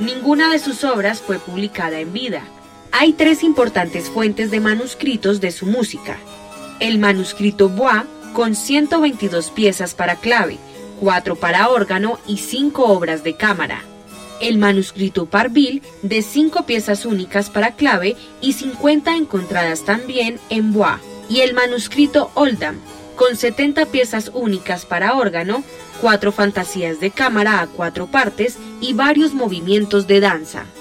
Ninguna de sus obras fue publicada en vida. Hay 3 importantes fuentes de manuscritos de su música. El manuscrito Bois, con 122 piezas para clave, 4 para órgano y 5 obras de cámara. El manuscrito Parville, de 5 piezas únicas para clave y 50 encontradas también en Bois. Y el manuscrito Oldham, con 70 piezas únicas para órgano, 4 fantasías de cámara a 4 partes y varios movimientos de danza.